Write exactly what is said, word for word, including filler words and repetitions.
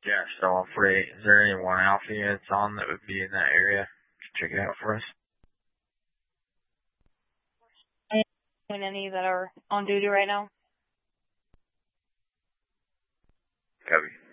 Yeah, still on forty-eight. Is there any one alpha units on that would be in that area? Check it out for us. And any that are on duty right now? Copy.